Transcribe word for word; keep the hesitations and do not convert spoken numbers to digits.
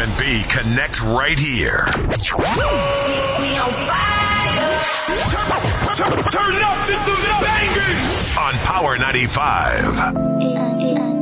and B connect right here. We, we on fire. Turn, turn, turn up, this is the bangers on Power ninety-five.